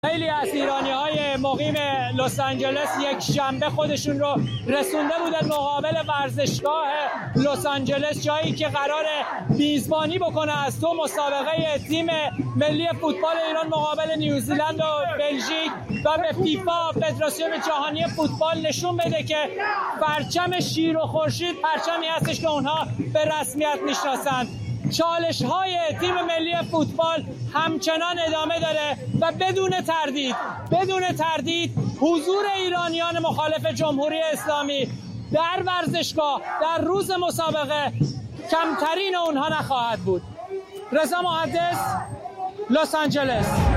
خیلی از ایرانی‌های مقیم لس آنجلس یک شنبه خودشون رو رسونده بودن مقابل ورزشگاه لس آنجلس، جایی که قرار میزبانی بکنه از تو مسابقه تیم ملی فوتبال ایران مقابل نیوزیلند و بلژیک و به فیفا فدراسیون جهانی فوتبال نشون بده که پرچم شیر و خورشید پرچمی هستش که اونها به رسمیت میشناسند. چالش‌های تیم ملی فوتبال همچنان ادامه داره و بدون تردید حضور ایرانیان مخالف جمهوری اسلامی در ورزشگاه در روز مسابقه کمترین اونها نخواهد بود. رضا محدث، لس آنجلس.